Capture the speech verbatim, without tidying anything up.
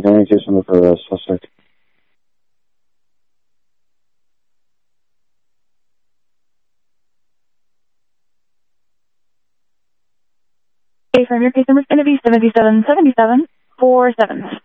identification of the suspect. Okay, from your case number is going to be seven seven seven seven four seven.